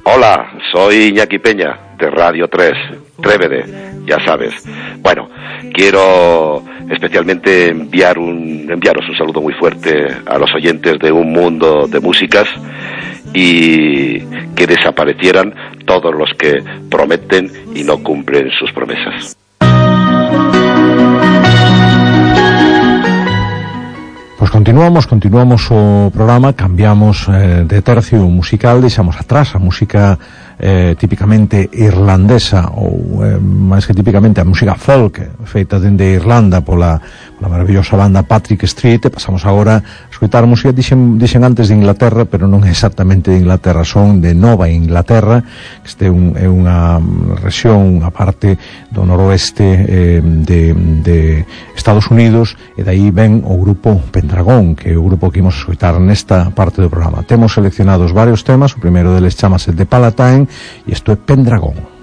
Hola, soy Iñaki Peña, de Radio 3, Trévede, ya sabes. Bueno, quiero especialmente enviaros un saludo muy fuerte a los oyentes de Un Mundo de Músicas y que desaparecieran todos los que prometen y no cumplen sus promesas. Pois continuamos o programa, cambiamos de tercio musical, deixamos atrás a música típicamente irlandesa ou máis que típicamente a música folk feita dende Irlanda pola maravillosa banda Patrick Street, e pasamos agora a escoitar música dixen antes de Inglaterra, pero non exactamente de Inglaterra, son de Nova Inglaterra, que este é unha rexión, unha parte do noroeste de Estados Unidos, e daí ven o grupo Pendragon, que é o grupo que imos escoitar nesta parte do programa. Temos seleccionados varios temas, o primeiro deles chamase The Palatine, e isto é Pendragon.